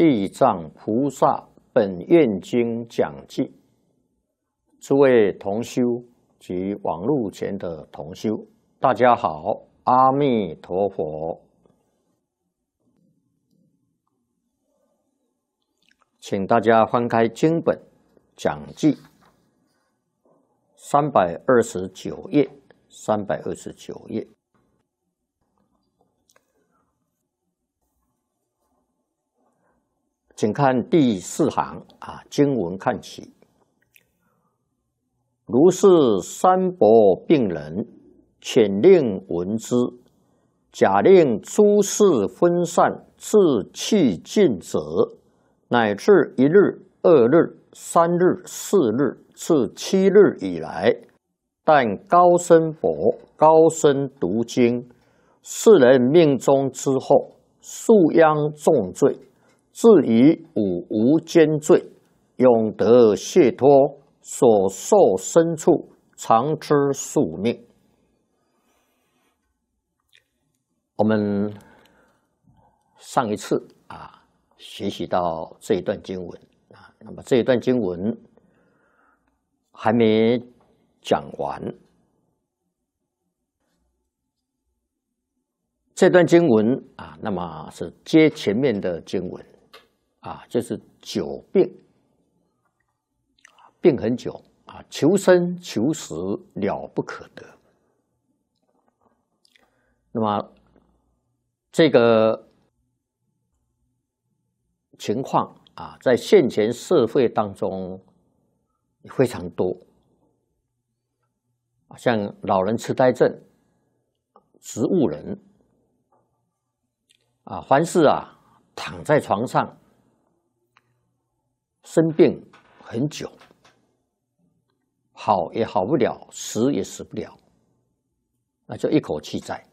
地藏菩萨本愿经讲记，诸位同修及网络前的同修，大家好，阿弥陀佛。请大家翻开经本讲记329页，329页。请看第4行经文看起。如是三伯病人，遣令闻之，假令诸事分散，自弃尽者，乃至1日、2日、3日、4日至7日以来，但高僧伯高声读经，世人命终之后，数殃重罪，至于无间罪，永得解脱，所受身处常知宿命。我们上一次学习到这一段经文那么这一段经文还没讲完。这段经文那么是接前面的经文就是久病，病很久求生求死了不可得。那么这个情况在现前社会当中非常多，像老人痴呆症、植物人凡是躺在床上生病很久，好也好不了，死也死不了，那就一口气在。